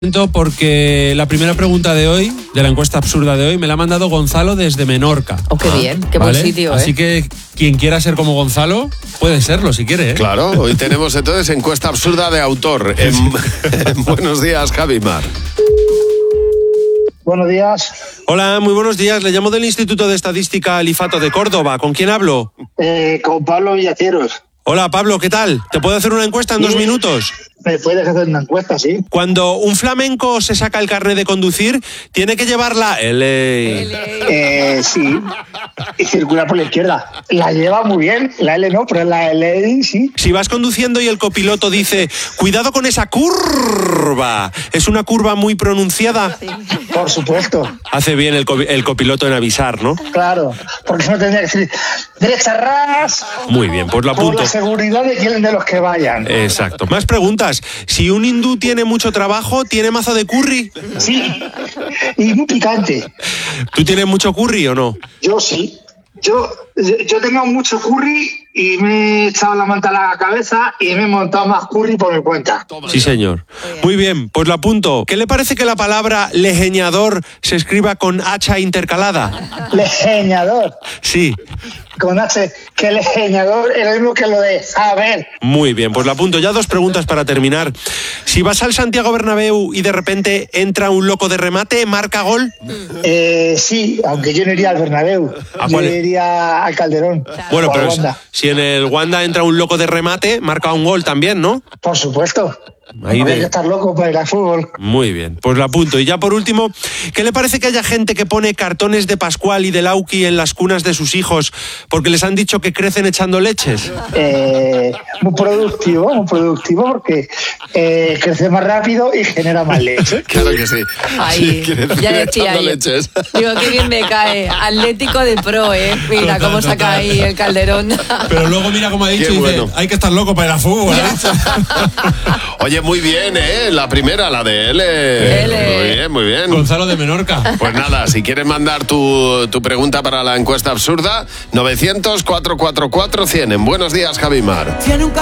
Porque la primera pregunta de hoy, de la encuesta absurda de hoy, me la ha mandado Gonzalo desde Menorca. Oh, qué bien, qué buen sitio, Así que quien quiera ser como Gonzalo, puede serlo si quiere, ¿eh? Claro, hoy tenemos entonces encuesta absurda de autor. Buenos días, Javi Mar. Buenos días. Hola, muy buenos días. Le llamo del Instituto de Estadística Alifato de Córdoba. ¿Con quién hablo? Con Pablo Villaceros. Hola, Pablo, ¿qué tal? ¿Te puedo hacer una encuesta en 2 minutos? ¿Me puedes hacer una encuesta, sí? Cuando un flamenco se saca el carnet de conducir, tiene que llevar la L. Sí. Y circula por la izquierda. La lleva muy bien. La L no, pero la L sí. Si vas conduciendo y el copiloto dice, cuidado con esa curva, ¿es una curva muy pronunciada? Por supuesto. Hace bien el copiloto en avisar, ¿no? Claro. Porque no tendría que decir derecha ras. Muy bien, pues lo Por apunto. la seguridad de los que vayan. Exacto. Más preguntas. Si un hindú tiene mucho trabajo, ¿tiene mazo de curry? Sí. Y muy picante. ¿Tú tienes mucho curry o no? Yo sí. Yo tengo mucho curry y me he echado la manta a la cabeza y me he montado más curry por mi cuenta. Sí, señor. Muy bien, pues lo apunto. ¿Qué le parece que la palabra leñador se escriba con H intercalada? Leñador. Sí. Con H, que leñador es lo mismo que lo de saber. Muy bien, pues lo apunto. Ya 2 preguntas para terminar. Si vas al Santiago Bernabéu y de repente entra un loco de remate, ¿marca gol? Sí, aunque yo no iría al Bernabéu. Yo iría al Calderón. Bueno, o al pero Wanda. si en el Wanda entra un loco de remate, marca un gol también, ¿no? Por supuesto. Ahí Hay de... que estar loco para ir al fútbol. Muy bien, pues lo apunto. Y ya por último, ¿qué le parece que haya gente que pone cartones de Pascual y de Lauki en las cunas de sus hijos porque les han dicho que crecen echando leches? Muy productivo porque crece más rápido y genera más leche. Claro que sí. Ahí, Sí, ya decía yo. leches. Digo, qué bien me cae. Atlético de pro, Mira cómo saca ahí el Calderón. Pero luego mira cómo ha dicho, Qué dice, bueno. hay que estar loco para ir a fútbol. Oye, muy bien, la primera, la de L. L. Muy bien, muy bien. Gonzalo de Menorca. Pues nada, si quieres mandar tu pregunta para la encuesta absurda, 900-444-100. En Buenos días, Javi Mar.